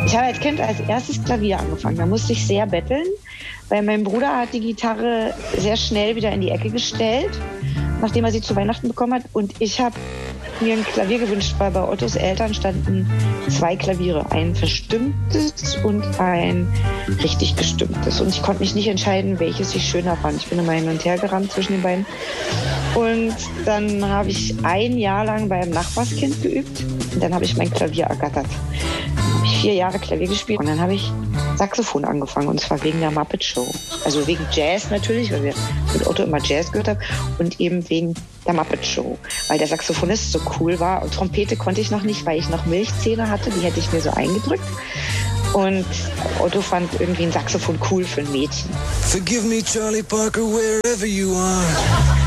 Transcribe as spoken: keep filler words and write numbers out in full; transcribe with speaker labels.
Speaker 1: Ich habe als Kind als erstes Klavier angefangen. Da musste ich sehr betteln, weil mein Bruder hat die Gitarre sehr schnell wieder in die Ecke gestellt, nachdem er sie zu Weihnachten bekommen hat. Und ich habe mir ein Klavier gewünscht, weil bei Ottos Eltern standen zwei Klaviere. Ein verstimmtes und ein richtig gestimmtes. Und ich konnte mich nicht entscheiden, welches ich schöner fand. Ich bin immer hin und her gerannt zwischen den beiden. Und dann habe ich ein Jahr lang beim Nachbarskind geübt. Und dann habe ich mein Klavier ergattert. Dann habe ich vier Jahre Klavier gespielt. Und dann habe ich Saxophon angefangen. Und zwar wegen der Muppet Show. Also wegen Jazz natürlich, weil wir mit Otto immer Jazz gehört haben. Und eben wegen der Muppet Show. Weil der Saxophonist so cool war. Und Trompete konnte ich noch nicht, weil ich noch Milchzähne hatte. Die hätte ich mir so eingedrückt. Und Otto fand irgendwie ein Saxophon cool für ein Mädchen.
Speaker 2: Forgive me, Charlie Parker, wherever you are.